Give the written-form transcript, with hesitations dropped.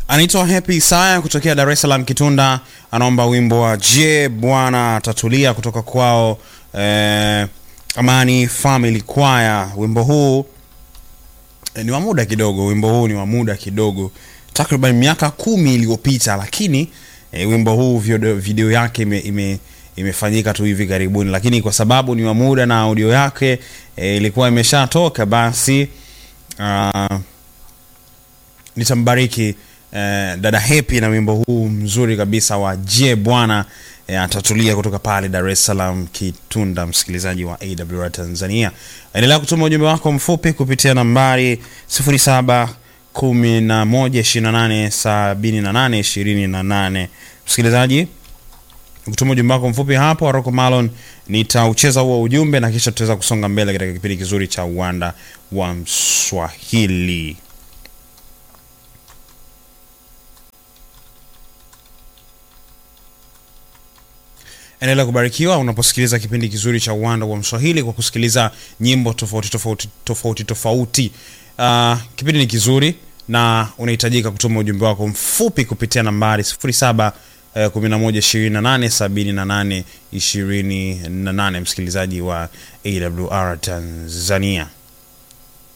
Anaitwa Happy Isaya kutokea Dar es Salaam Kitunda, anaomba wimbo wa Je Bwana Tatulia kutoka kwao Amani Family Choir. Wimbo huu ni wa muda kidogo, takriban miaka 10 iliyopita, lakini wimbo huu video yake imefanyika tu hivi karibuni, lakini kwa sababu ni wa muda na audio yake ilikuwa imeshatoka, basi nitambariki dada Happy na wimbo huu mzuri kabisa wa Je Bwana Tatulia kutoka pale Dar es Salaam Kitunda. Msikilizaji wa AWR Tanzania, endelea kutuma ujumbe wako mfupi kupitia nambari 0711287828. Msikilizaji, kutuma ujumbe wako mfupi hapo Aroko Malon, nitaucheza huo ujumbe na kisha tutaweza kusonga mbele katika kipindi kizuri cha Uwanda wa Mswahili. Endelea kubarikiwa unaposikiliza kipindi kizuri cha Uwanda wa Mswahili kwa kusikiliza nyimbo tofauti. Kipindi ni kizuri na unahitajika kutuma ujumbe wako mfupi kupitia nambari 0711287828. Msikilizaji wa AWR Tanzania.